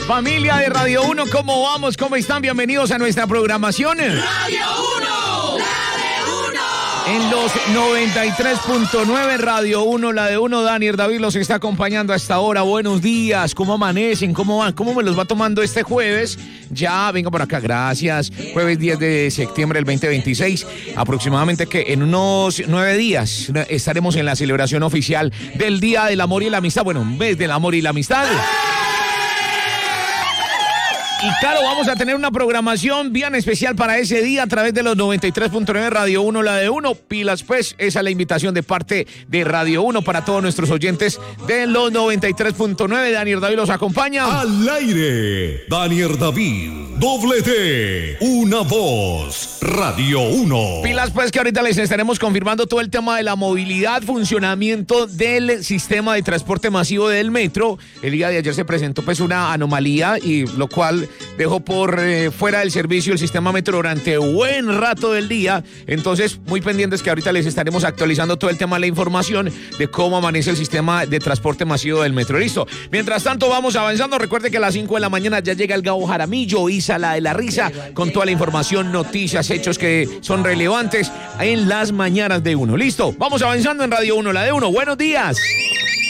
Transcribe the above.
Familia de Radio 1, ¿cómo vamos? ¿Cómo están? Bienvenidos a nuestra programación. Radio 1, la de 1. En los 93.9 Radio 1, la de 1, Daniel David los está acompañando hasta ahora. Buenos días, ¿cómo amanecen? ¿Cómo van? ¿Cómo me los va tomando este jueves? Ya, venga por acá, gracias. Jueves 10 de septiembre del 2026. Aproximadamente que en unos 9 días estaremos en la celebración oficial del Día del Amor y la Amistad. Bueno, un mes del amor y la amistad. Y claro, vamos a tener una programación bien especial para ese día a través de los 93.9 Radio 1, la de 1. Pilas, pues, esa es la invitación de parte de Radio 1 para todos nuestros oyentes de los 93.9. Daniel David los acompaña. Al aire, Daniel David, doble T, una voz, Radio 1. Pilas, pues, que ahorita les estaremos confirmando todo el tema de la movilidad, funcionamiento del sistema de transporte masivo del metro. El día de ayer se presentó, pues, una anomalía y lo cual dejó por fuera del servicio el sistema metro durante buen rato del día. Entonces, muy pendientes que ahorita les estaremos actualizando todo el tema de la información de cómo amanece el sistema de transporte masivo del metro. Listo. Mientras tanto, vamos avanzando. Recuerde que a las 5 de la mañana ya llega el Gabo Jaramillo, Isa la de la risa, con toda la información, noticias, hechos que son relevantes en las mañanas de 1. Listo. Vamos avanzando en Radio 1, la de 1. Buenos días.